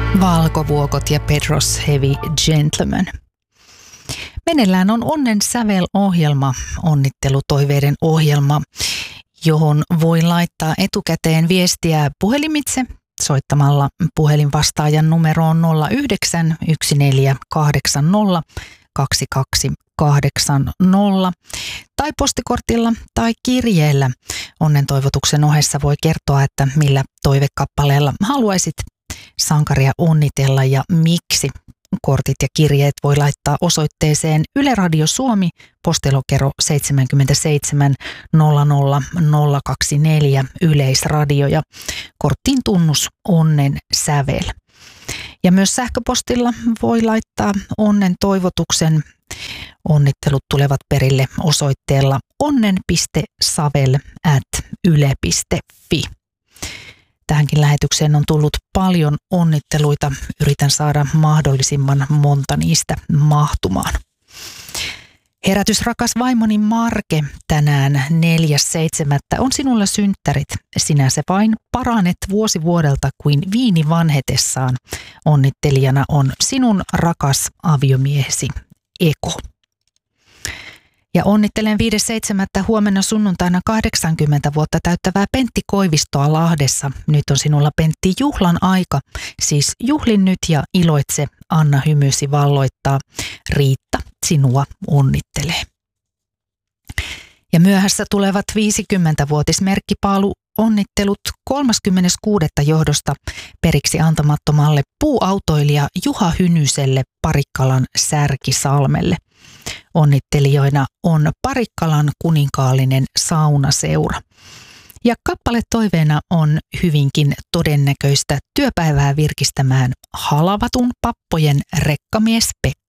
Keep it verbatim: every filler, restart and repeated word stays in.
Valkovuokot ja Pedro's Heavy Gentleman. Meneillään on Onnen sävel-ohjelma, onnittelutoiveiden ohjelma, johon voi laittaa etukäteen viestiä puhelimitse soittamalla puhelinvastaajan numeroon nolla yhdeksän yksi neljä kahdeksan nolla kaksi kaksi kahdeksan nolla tai postikortilla tai kirjeellä. Onnen toivotuksen ohessa voi kertoa, että millä toivekappaleella haluaisit sankaria onnitella ja miksi. Kortit ja kirjeet voi laittaa osoitteeseen Yle Radio Suomi, postilokero seitsemänkymmentäseitsemän nolla nolla nolla kaksikymmentäneljä Yleisradio ja korttiin tunnus Onnen sävel. Ja myös sähköpostilla voi laittaa onnen toivotuksen. Onnittelut tulevat perille osoitteella onnen piste savel ät yle piste fi. Tähänkin lähetykseen on tullut paljon onnitteluita. Yritän saada mahdollisimman monta niistä mahtumaan. Herätys, rakas vaimoni Marke, tänään neljäs seitsemättä on sinulla synttärit. Sinä se vain paranet vuosi vuodelta kuin viini vanhetessaan. Onnittelijana on sinun rakas aviomiehesi Eko. Ja onnittelen viides seitsemättä huomenna sunnuntaina kahdeksankymmentä vuotta täyttävää Pentti Koivistoa Lahdessa. Nyt on sinulla, Pentti, juhlan aika. Siis juhlin nyt ja iloitse, anna hymysi valloittaa. Riitta sinua onnittelee. Ja myöhässä tulevat viisikymmenvuotismerkkipaalu onnittelut kolmaskymmeneskuudes johdosta periksi antamattomalle puuautoilija Juha Hynyselle Parikkalan Särkisalmelle. Onnittelijoina on Parikkalan kuninkaallinen saunaseura. Ja kappale toiveena on hyvinkin todennäköistä työpäivää virkistämään Halavatun pappojen rekkamies Pekka.